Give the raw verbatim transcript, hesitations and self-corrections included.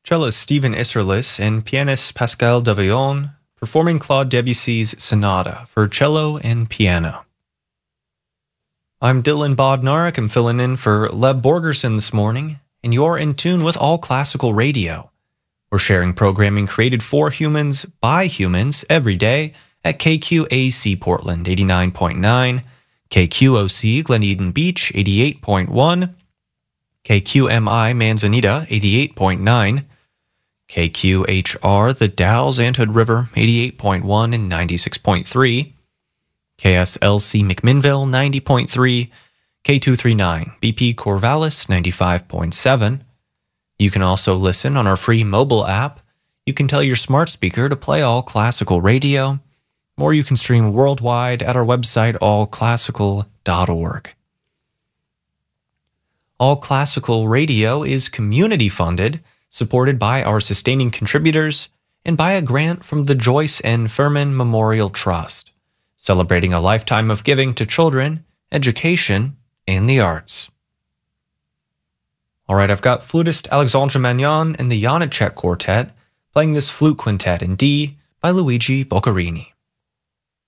Cellist Stephen Isserlis and pianist Pascal Davillon performing Claude Debussy's Sonata for cello and piano. I'm Dylan Bodnar. I'm filling in for Leb Borgerson this morning, and you're in tune with All Classical Radio. We're sharing programming created for humans by humans every day at K Q A C Portland eighty-nine point nine, K Q O C Glen Eden Beach eighty-eight point one, K Q M I Manzanita eighty-eight point nine, K Q H R The Dalles Anthood River eighty-eight point one and ninety-six point three, K S L C McMinnville ninety point three, K two thirty-nine B P Corvallis ninety-five point seven. You can also listen on our free mobile app. You can tell your smart speaker to play All Classical Radio, or you can stream worldwide at our website all classical dot org. All Classical Radio is community funded, supported by our sustaining contributors, and by a grant from the Joyce N. Furman Memorial Trust, celebrating a lifetime of giving to children, education, and the arts. All right, I've got flutist Alexandre Magnan and the Janáček Quartet playing this flute quintet in D by Luigi Boccherini.